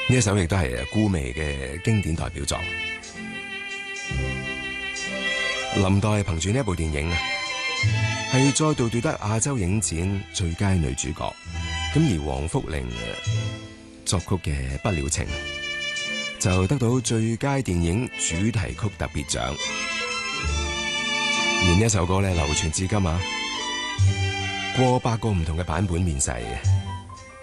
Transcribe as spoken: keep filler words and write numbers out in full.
呢一首亦都係顧媚嘅經典代表作。林黛憑住呢一部電影啊，係再度奪得亞洲影展最佳女主角。咁而黃福玲作曲嘅《不了情》就得到最佳電影主題曲特別獎。而呢一首歌咧流傳至今啊，過百個唔同嘅版本面世嘅。